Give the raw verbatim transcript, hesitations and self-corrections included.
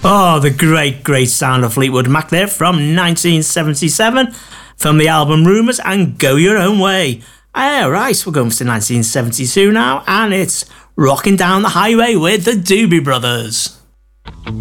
Oh, the great, great sound of Fleetwood Mac there from nineteen seventy-seven, from the album Rumours and Go Your Own Way. Alright, we're going to nineteen seventy-two now, and it's Rocking Down the Highway with the Doobie Brothers.